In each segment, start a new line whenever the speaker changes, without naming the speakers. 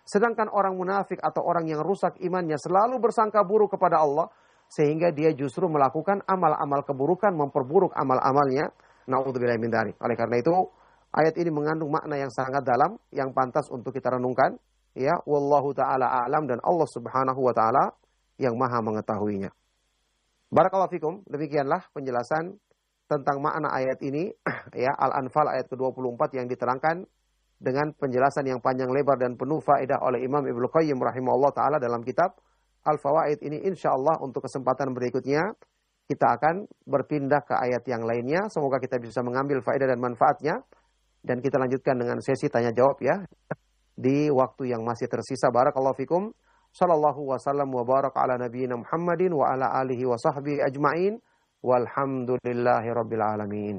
Sedangkan orang munafik atau orang yang rusak imannya selalu bersangka buruk kepada Allah, sehingga dia justru melakukan amal-amal keburukan, memperburuk amal-amalnya. Na'udzubillahi min dzalik. Oleh karena itu, ayat ini mengandung makna yang sangat dalam, yang pantas untuk kita renungkan. Ya, wallahu ta'ala a'lam, dan Allah subhanahu wa ta'ala yang maha mengetahuinya. Barakallahu fikum, demikianlah penjelasan tentang makna ayat ini, ya, Al-Anfal ayat ke-24 yang diterangkan dengan penjelasan yang panjang lebar dan penuh faedah oleh Imam Ibnu Qayyim rahimahullah ta'ala dalam kitab Al-Fawaid ini. Insyaallah untuk kesempatan berikutnya kita akan berpindah ke ayat yang lainnya. Semoga kita bisa mengambil faedah dan manfaatnya. Dan kita lanjutkan dengan sesi tanya jawab ya, di waktu yang masih tersisa. Barakallahu fikum. Sallallahu wasallam wa baraka ala nabiyyina Muhammadin wa ala alihi wa sahbihi ajma'in. Walhamdulillahi rabbil alamin.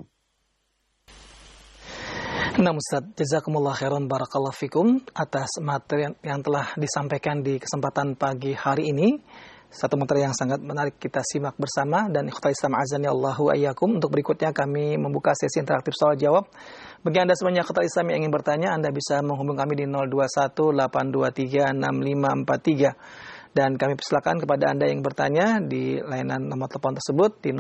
Nah Ustaz, jazakumullah khairan barakallahu fikum atas materi yang telah disampaikan di kesempatan pagi hari ini. Satu materi yang sangat menarik kita simak bersama, dan ikhwati Islam azani Allahu ayyakum. Untuk berikutnya kami membuka sesi interaktif soal jawab. Bagi Anda semuanya ikhwati Islam yang ingin bertanya, Anda bisa menghubungi kami di 0218236543. Dan kami persilakan kepada Anda yang bertanya di layanan nomor telepon tersebut di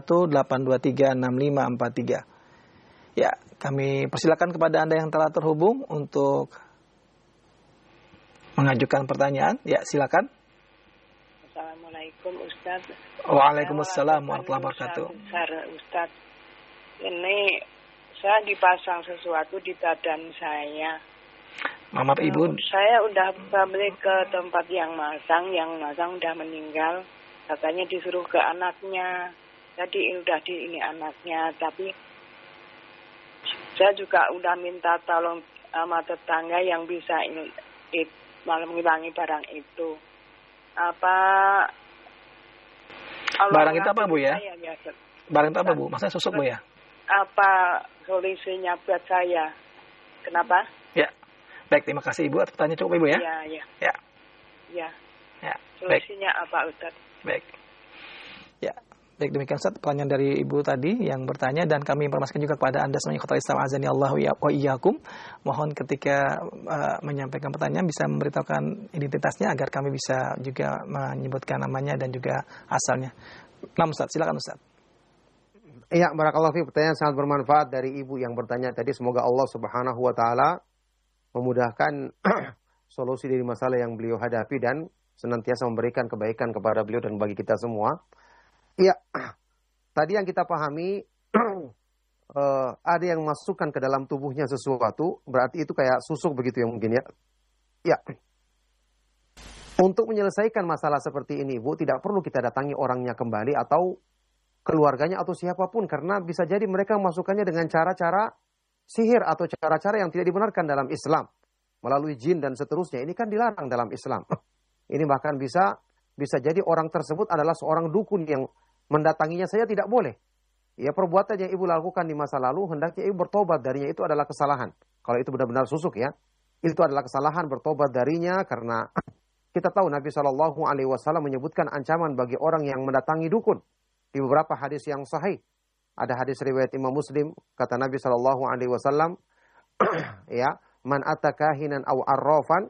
0218236543. Ya, kami persilakan kepada Anda yang telah terhubung untuk mengajukan pertanyaan. Ya, silakan.
Assalamualaikum Ustaz.
Waalaikumsalam warahmatullahi wabarakatuh.
Ustaz, ini saya dipasang sesuatu di badan saya.
Maaf Ibu.
Saya udah balik ke tempat yang masang udah meninggal. Katanya disuruh ke anaknya. Jadi udah di ini anaknya, tapi saya juga udah minta tolong sama tetangga yang bisa malah mengilangi barang itu. Apa
barang itu apa Bu ya? Barang itu apa Bu? Maksudnya susuk Bu ya?
Apa solusinya buat saya? Kenapa?
Ya. Baik, terima kasih Ibu atas pertanyaan cukup Ibu ya.
Ya. Solusinya
baik.
apa Ustaz?
Baik. Ya. Baik, demikian Ustaz pertanyaan dari Ibu tadi yang bertanya, dan kami informasikan juga kepada Anda semuanya ikhwatal Islam azani Allahu wa iyyakum. Mohon ketika menyampaikan pertanyaan bisa memberitahukan identitasnya agar kami bisa juga menyebutkan namanya dan juga asalnya. Nah Ustaz, silakan Ustaz.
Iya, barakallahu fiik. Pertanyaan sangat bermanfaat dari Ibu yang bertanya tadi. Semoga Allah Subhanahu wa taala memudahkan solusi dari masalah yang beliau hadapi dan senantiasa memberikan kebaikan kepada beliau dan bagi kita semua. Iya, tadi yang kita pahami ada yang masukkan ke dalam tubuhnya sesuatu, berarti itu kayak susuk begitu ya mungkin ya. Ya. Untuk menyelesaikan masalah seperti ini, Bu, tidak perlu kita datangi orangnya kembali atau keluarganya atau siapapun, karena bisa jadi mereka memasukkannya dengan cara-cara sihir atau cara-cara yang tidak dibenarkan dalam Islam, melalui jin dan seterusnya. Ini kan dilarang dalam Islam. Ini bahkan bisa jadi orang tersebut adalah seorang dukun yang mendatanginya saja tidak boleh. Ya, perbuatan yang Ibu lakukan di masa lalu hendaknya Ibu bertobat darinya, itu adalah kesalahan. Kalau itu benar-benar susuk ya, itu adalah kesalahan, bertobat darinya, karena kita tahu Nabi SAW menyebutkan ancaman bagi orang yang mendatangi dukun di beberapa hadis yang sahih. Ada hadis riwayat Imam Muslim, kata Nabi SAW, ya, man atakahinan aw arrafan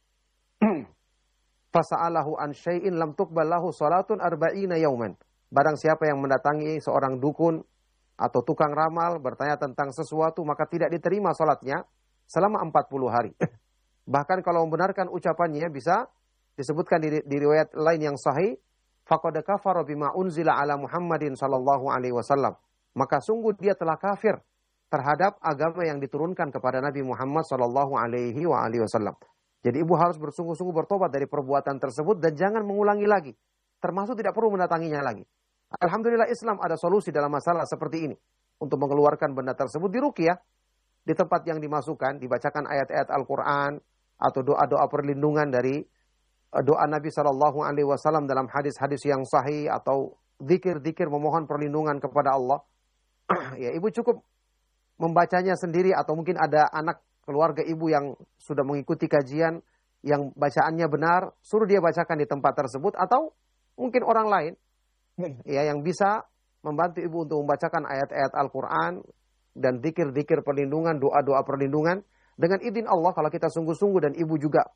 fasa'alahu an syai'in lam tuqbal lahu salatun arba'ina yauman. Barang siapa yang mendatangi seorang dukun atau tukang ramal bertanya tentang sesuatu, maka tidak diterima salatnya selama 40 hari. Bahkan kalau membenarkan ucapannya bisa disebutkan di riwayat lain yang sahih, faqad kafara bima unzila ala Muhammadin sallallahu alaihi wasallam. Maka sungguh dia telah kafir terhadap agama yang diturunkan kepada Nabi Muhammad sallallahu alaihi wasallam. Jadi Ibu harus bersungguh-sungguh bertobat dari perbuatan tersebut dan jangan mengulangi lagi. Termasuk tidak perlu mendatanginya lagi. Alhamdulillah Islam ada solusi dalam masalah seperti ini. Untuk mengeluarkan benda tersebut diruqyah. Di tempat yang dimasukkan, dibacakan ayat-ayat Al-Quran atau doa-doa perlindungan dari doa Nabi SAW dalam hadis-hadis yang sahih atau zikir-zikir memohon perlindungan kepada Allah. Ya, Ibu cukup membacanya sendiri atau mungkin ada anak keluarga Ibu yang sudah mengikuti kajian yang bacaannya benar, suruh dia bacakan di tempat tersebut, atau mungkin orang lain ya yang bisa membantu Ibu untuk membacakan ayat-ayat Al-Quran dan zikir-zikir perlindungan, doa-doa perlindungan dengan izin Allah. Kalau kita sungguh-sungguh dan Ibu juga